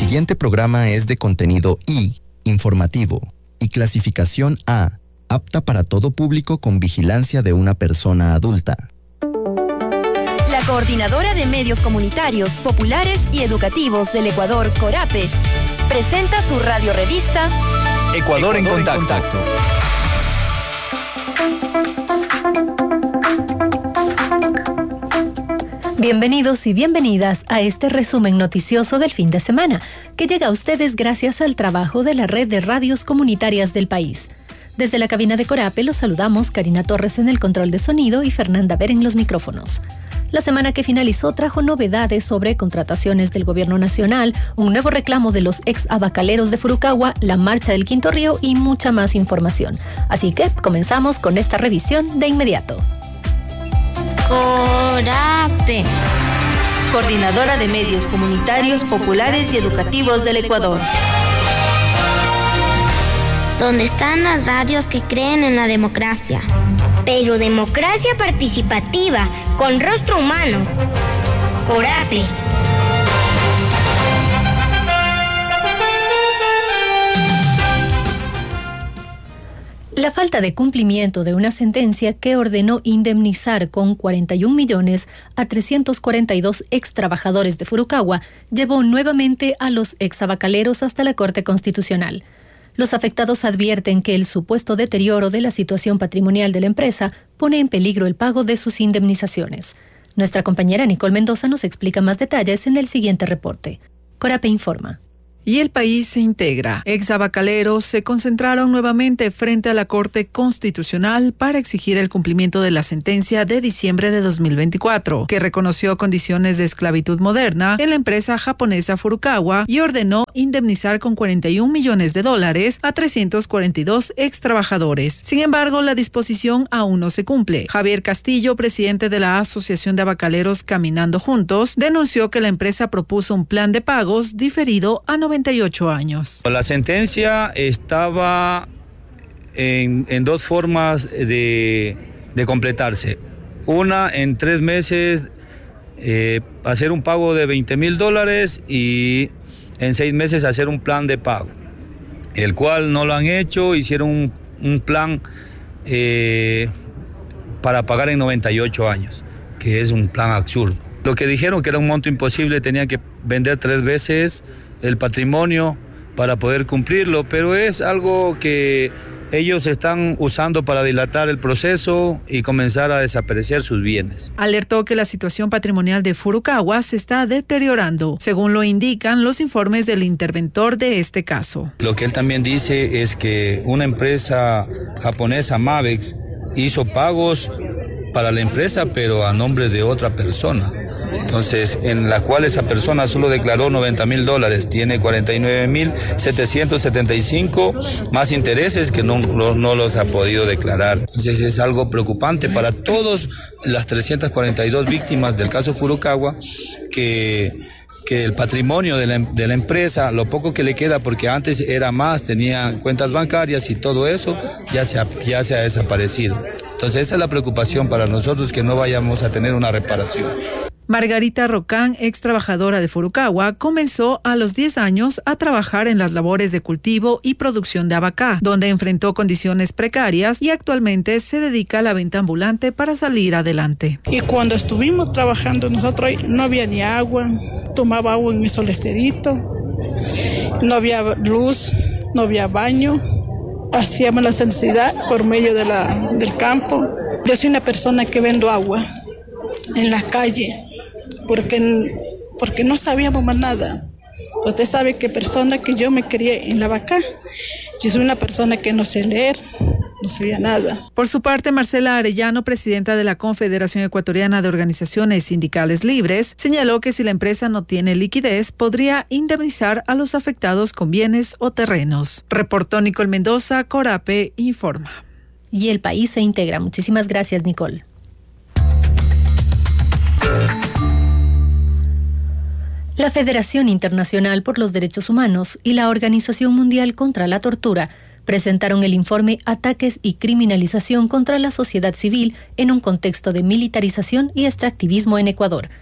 siguiente programa es de contenido I, informativo, y clasificación A, apta para todo público con vigilancia de una persona adulta. La Coordinadora de Medios Comunitarios, Populares y Educativos del Ecuador, CORAPE, presenta su radiorevista Ecuador en Contacto. Bienvenidos y bienvenidas a este resumen noticioso del fin de semana, que llega a ustedes gracias al trabajo de la red de radios comunitarias del país. Desde la cabina de CORAPE los saludamos Karina Torres en el control de sonido y Fernanda Ver en los micrófonos. La semana que finalizó trajo novedades sobre contrataciones del gobierno nacional, un nuevo reclamo de los ex abacaleros de Furukawa, la marcha del Quinto Río y mucha más información. Así que comenzamos con esta revisión de inmediato. CORAPE, Coordinadora de Medios Comunitarios, Populares y Educativos del Ecuador. Donde están las radios que creen en la democracia. Pero democracia participativa, con rostro humano. CORAPE. La falta de cumplimiento de una sentencia que ordenó indemnizar con 41 millones a 342 ex trabajadores de Furukawa llevó nuevamente a los ex abacaleros hasta la Corte Constitucional. Los afectados advierten que el supuesto deterioro de la situación patrimonial de la empresa pone en peligro el pago de sus indemnizaciones. Nuestra compañera Nicole Mendoza nos explica más detalles en el siguiente reporte. CORAPE informa. Y el país se integra. Ex abacaleros se concentraron nuevamente frente a la Corte Constitucional para exigir el cumplimiento de la sentencia de diciembre de 2024, que reconoció condiciones de esclavitud moderna en la empresa japonesa Furukawa y ordenó indemnizar con 41 millones de dólares a 342 ex trabajadores. Sin embargo, la disposición aún no se cumple. Javier Castillo, presidente de la Asociación de Abacaleros Caminando Juntos, denunció que la empresa propuso un plan de pagos diferido a 98 años. La sentencia estaba en dos formas de completarse. Una, en 3 meses, hacer un pago de $20,000 y en 6 meses hacer un plan de pago, el cual no lo han hecho. Hicieron un plan para pagar en 98 años, que es un plan absurdo. Lo que dijeron que era un monto imposible, tenía que vender 3 veces el patrimonio para poder cumplirlo, pero es algo que ellos están usando para dilatar el proceso y comenzar a desaparecer sus bienes. Alertó que la situación patrimonial de Furukawa se está deteriorando, según lo indican los informes del interventor de este caso. Lo que él también dice es que una empresa japonesa, Mavex, hizo pagos para la empresa, pero a nombre de otra persona. Entonces, en la cual esa persona solo declaró $90,000, tiene 49,775 más intereses que no los ha podido declarar. Entonces es algo preocupante para todas las 342 víctimas del caso Furukawa, que el patrimonio de la empresa, lo poco que le queda, porque antes era más, tenía cuentas bancarias y todo eso, ya se ha desaparecido. Entonces esa es la preocupación para nosotros, que no vayamos a tener una reparación. Margarita Rocán, ex trabajadora de Furukawa, comenzó a los 10 años a trabajar en las labores de cultivo y producción de abacá, donde enfrentó condiciones precarias y actualmente se dedica a la venta ambulante para salir adelante. Y cuando estuvimos trabajando nosotros, no había ni agua, tomaba agua en mi solesterito, no había luz, no había baño, hacíamos la necesidad por medio del campo. Yo soy una persona que vendo agua en la calle, porque no sabíamos más nada. Usted sabe que persona que yo me crié en la vaca, yo soy una persona que no sé leer, no sabía nada. Por su parte, Marcela Arellano, presidenta de la Confederación Ecuatoriana de Organizaciones Sindicales Libres, señaló que si la empresa no tiene liquidez, podría indemnizar a los afectados con bienes o terrenos. Reportó Nicole Mendoza, CORAPE informa. Y el país se integra. Muchísimas gracias, Nicole. La Federación Internacional por los Derechos Humanos y la Organización Mundial contra la Tortura presentaron el informe Ataques y criminalización contra la sociedad civil en un contexto de militarización y extractivismo en Ecuador.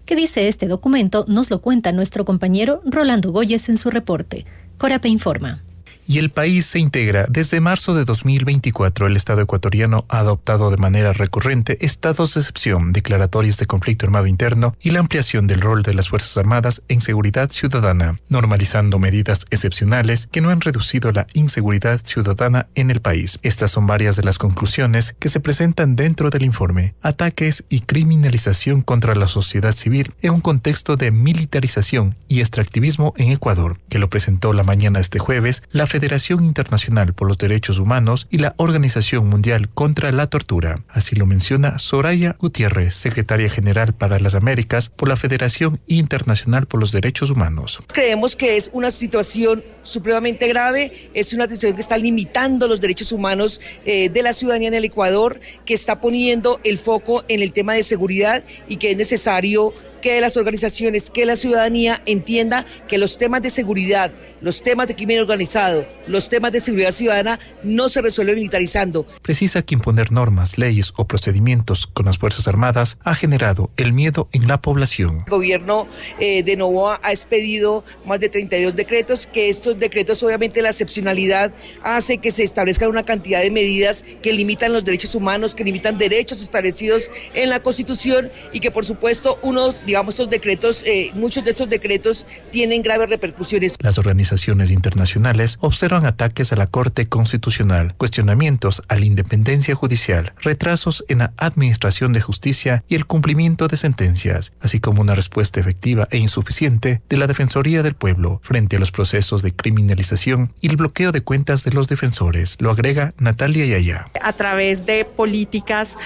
¿Qué dice este documento? Nos lo cuenta nuestro compañero Rolando Goyes en su reporte. Corape informa. Y el país se integra. Desde marzo de 2024, el Estado ecuatoriano ha adoptado de manera recurrente estados de excepción, declaratorias de conflicto armado interno y la ampliación del rol de las Fuerzas Armadas en seguridad ciudadana, normalizando medidas excepcionales que no han reducido la inseguridad ciudadana en el país. Estas son varias de las conclusiones que se presentan dentro del informe. Ataques y criminalización contra la sociedad civil en un contexto de militarización y extractivismo en Ecuador, que lo presentó la mañana de este jueves la Federación Internacional por los Derechos Humanos y la Organización Mundial contra la Tortura. Así lo menciona Soraya Gutiérrez, secretaria general para las Américas por la Federación Internacional por los Derechos Humanos. Creemos que es una situación supremamente grave, es una situación que está limitando los derechos humanos de la ciudadanía en el Ecuador, que está poniendo el foco en el tema de seguridad y que es necesario que las organizaciones, que la ciudadanía entienda que los temas de seguridad, los temas de crimen organizado, los temas de seguridad ciudadana no se resuelven militarizando. Precisa que imponer normas, leyes o procedimientos con las Fuerzas Armadas ha generado el miedo en la población. El gobierno de Novoa ha expedido más de 32 decretos, que estos decretos obviamente la excepcionalidad hace que se establezcan una cantidad de medidas que limitan los derechos humanos, que limitan derechos establecidos en la Constitución y que por supuesto estos decretos, muchos de estos decretos tienen graves repercusiones. Las organizaciones internacionales observan ataques a la Corte Constitucional, cuestionamientos a la independencia judicial, retrasos en la administración de justicia y el cumplimiento de sentencias, así como una respuesta efectiva e insuficiente de la Defensoría del Pueblo frente a los procesos de criminalización y el bloqueo de cuentas de los defensores, lo agrega Natalia Yaya. A través de políticas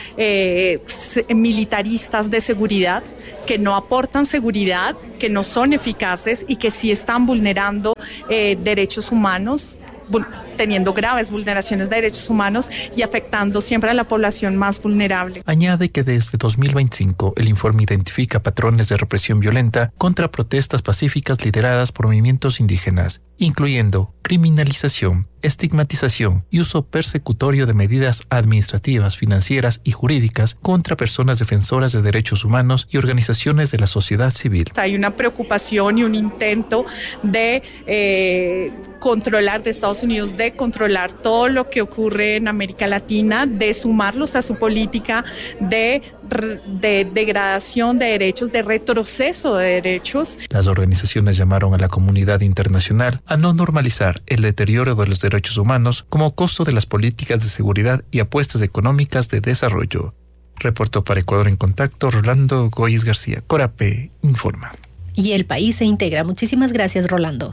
militaristas de seguridad que no aportan seguridad, que no son eficaces y que sí están vulnerando derechos humanos, teniendo graves vulneraciones de derechos humanos y afectando siempre a la población más vulnerable. Añade que desde 2025 el informe identifica patrones de represión violenta contra protestas pacíficas lideradas por movimientos indígenas, incluyendo criminalización, estigmatización y uso persecutorio de medidas administrativas, financieras y jurídicas contra personas defensoras de derechos humanos y organizaciones de la sociedad civil. Hay una preocupación y un intento de controlar de Estados Unidos, de controlar todo lo que ocurre en América Latina, de sumarlos a su política de degradación de derechos, de retroceso de derechos. Las organizaciones llamaron a la comunidad internacional a no normalizar el deterioro de los derechos humanos como costo de las políticas de seguridad y apuestas económicas de desarrollo. Reportó para Ecuador en Contacto Rolando Goyes García. Corape informa. Y el país se integra. Muchísimas gracias, Rolando.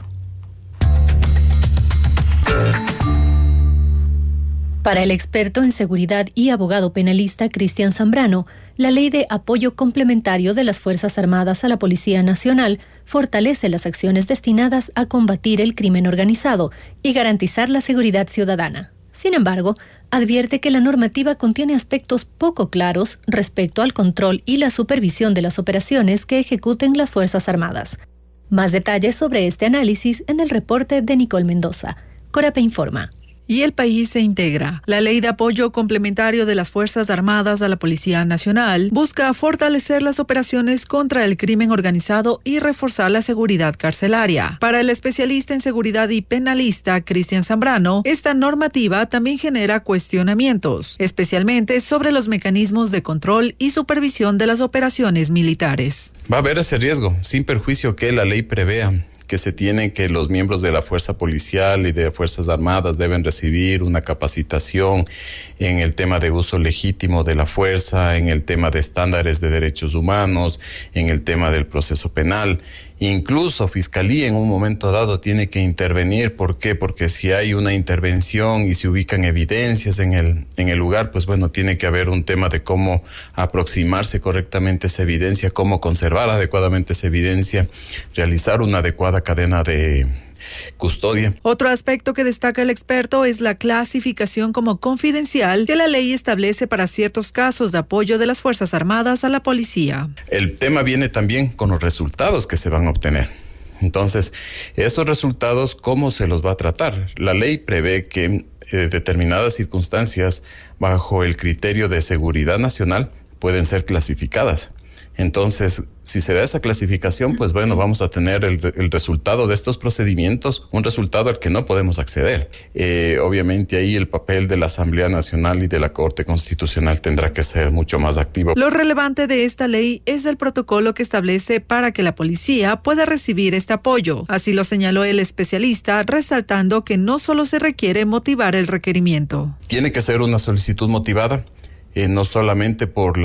Para el experto en seguridad y abogado penalista Cristian Zambrano, la Ley de Apoyo Complementario de las Fuerzas Armadas a la Policía Nacional fortalece las acciones destinadas a combatir el crimen organizado y garantizar la seguridad ciudadana. Sin embargo, advierte que la normativa contiene aspectos poco claros respecto al control y la supervisión de las operaciones que ejecuten las Fuerzas Armadas. Más detalles sobre este análisis en el reporte de Nicole Mendoza. Corape informa. Y el país se integra. La Ley de Apoyo Complementario de las Fuerzas Armadas a la Policía Nacional busca fortalecer las operaciones contra el crimen organizado y reforzar la seguridad carcelaria. Para el especialista en seguridad y penalista Cristian Zambrano, esta normativa también genera cuestionamientos, especialmente sobre los mecanismos de control y supervisión de las operaciones militares. Va a haber ese riesgo, sin perjuicio que la ley prevea que se tiene que los miembros de la fuerza policial y de Fuerzas Armadas deben recibir una capacitación en el tema de uso legítimo de la fuerza, en el tema de estándares de derechos humanos, en el tema del proceso penal. Incluso Fiscalía en un momento dado tiene que intervenir. ¿Por qué? Porque si hay una intervención y se ubican evidencias en el lugar, pues bueno, tiene que haber un tema de cómo aproximarse correctamente esa evidencia, cómo conservar adecuadamente esa evidencia, realizar una adecuada cadena de custodia. Otro aspecto que destaca el experto es la clasificación como confidencial que la ley establece para ciertos casos de apoyo de las Fuerzas Armadas a la policía. El tema viene también con los resultados que se van a obtener. Entonces, esos resultados, ¿cómo se los va a tratar? La ley prevé que determinadas circunstancias bajo el criterio de seguridad nacional pueden ser clasificadas. Entonces, si se da esa clasificación, pues bueno, vamos a tener el resultado de estos procedimientos, un resultado al que no podemos acceder. Obviamente ahí el papel de la Asamblea Nacional y de la Corte Constitucional tendrá que ser mucho más activo. Lo relevante de esta ley es el protocolo que establece para que la policía pueda recibir este apoyo. Así lo señaló el especialista, resaltando que no solo se requiere motivar el requerimiento. Tiene que ser una solicitud motivada. No solamente por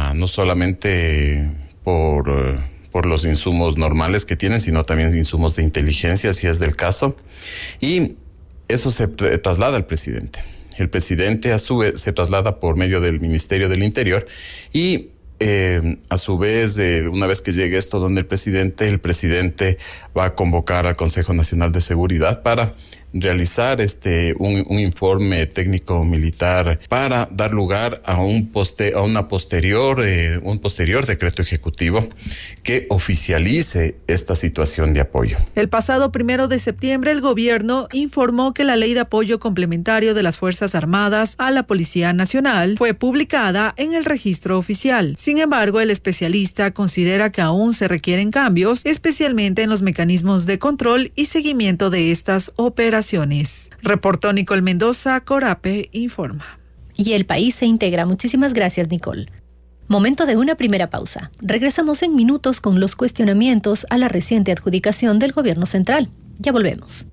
los insumos normales que tienen, sino también insumos de inteligencia, si es del caso. Y eso se traslada al presidente. El presidente, a su vez, se traslada por medio del Ministerio del Interior y a su vez, una vez que llegue esto donde el presidente va a convocar al Consejo Nacional de Seguridad para realizar un informe técnico militar para dar lugar a un posterior decreto ejecutivo que oficialice esta situación de apoyo. El pasado 1 de septiembre, el gobierno informó que la Ley de Apoyo Complementario de las Fuerzas Armadas a la Policía Nacional fue publicada en el registro oficial. Sin embargo, el especialista considera que aún se requieren cambios, especialmente en los mecanismos de control y seguimiento de estas operaciones. Reportó Nicole Mendoza, Corape informa. Y el país se integra. Muchísimas gracias, Nicole. Momento de una primera pausa. Regresamos en minutos con los cuestionamientos a la reciente adjudicación del gobierno central. Ya volvemos.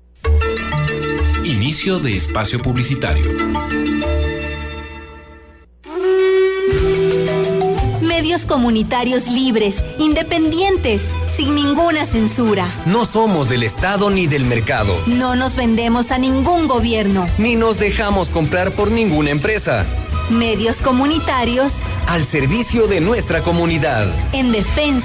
Inicio de espacio publicitario. Medios comunitarios libres, independientes, sin ninguna censura. No somos del Estado ni del mercado. No nos vendemos a ningún gobierno. Ni nos dejamos comprar por ninguna empresa. Medios comunitarios al servicio de nuestra comunidad. En defensa